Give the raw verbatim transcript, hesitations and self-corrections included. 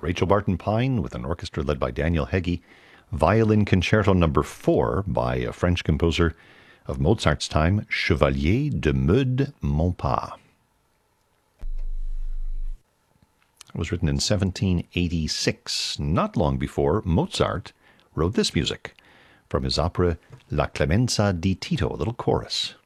Rachel Barton Pine with an orchestra led by Daniel Heggie. Violin Concerto Number four by a French composer of Mozart's time, Chevalier de Meud Monpas. It was written in seventeen eighty-six, not long before Mozart wrote this music from his opera La Clemenza di Tito, a little chorus.